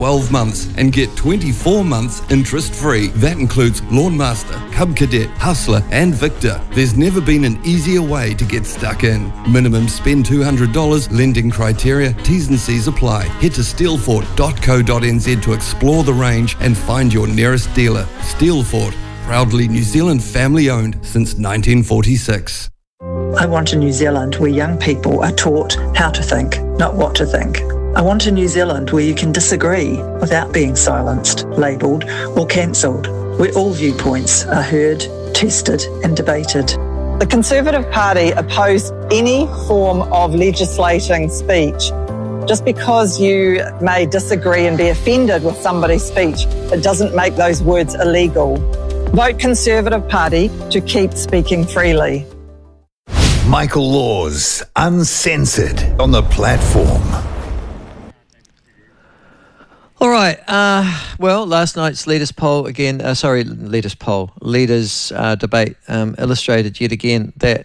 12 months and get 24 months interest-free. That includes Lawnmaster, Cub Cadet, Hustler and Victor. There's never been an easier way to get stuck in. Minimum spend $200, lending criteria, T's and C's apply. Head to steelfort.co.nz to explore the range and find your nearest dealer. Steelfort, proudly New Zealand family-owned since 1946. I want a New Zealand where young people are taught how to think, not what to think. I want a New Zealand where you can disagree without being silenced, labelled or cancelled, where all viewpoints are heard, tested and debated. The Conservative Party opposed any form of legislating speech. Just because you may disagree and be offended with somebody's speech, it doesn't make those words illegal. Vote Conservative Party to keep speaking freely. Michael Laws, uncensored on the platform. All right. Well, last night's leaders poll again. Leaders debate illustrated yet again that,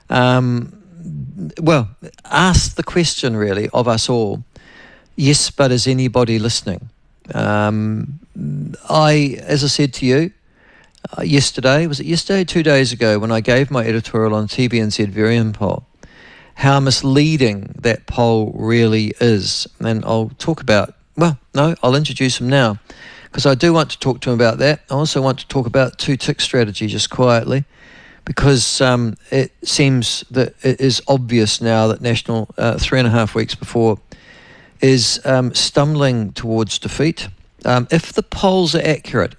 asked the question really of us all. Yes, but is anybody listening? As I said to you yesterday, was it yesterday? 2 days ago, when I gave my editorial on TVNZ Varian poll, how misleading that poll really is, and I'll talk about. Well, no, I'll introduce him now because I do want to talk to him about that. I also want to talk about two-tick strategy just quietly because it seems that it is obvious now that National, 3.5 weeks before, is stumbling towards defeat. If the polls are accurate,